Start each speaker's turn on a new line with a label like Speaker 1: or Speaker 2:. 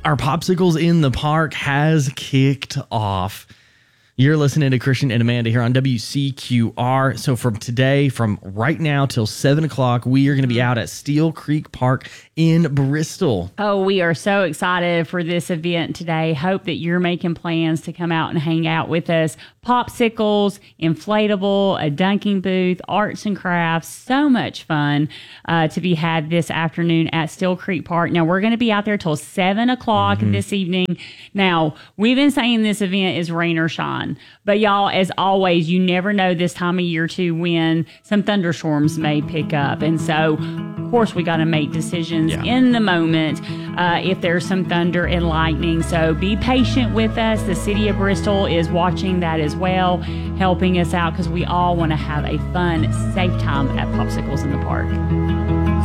Speaker 1: Our Popsicles in the Park has kicked off. You're listening to Christian and Amanda here on WCQR. So from today, from right now till 7 o'clock, we are going to be out at Steel Creek Park in Bristol.
Speaker 2: Oh, we are so excited for this event today. Hope that you're making plans to come out and hang out with us. Popsicles, inflatable, a dunking booth, arts and crafts. So much fun to be had this afternoon at Steel Creek Park. Now, we're going to be out there till 7 o'clock this evening. Now, we've been saying this event is rain or shine. But y'all, as always, you never know this time of year too when some thunderstorms may pick up. And so, of course, we got to make decisions in the moment if there's some thunder and lightning. So be patient with us. The city of Bristol is watching that as well, helping us out because we all want to have a fun, safe time at Popsicles in the Park.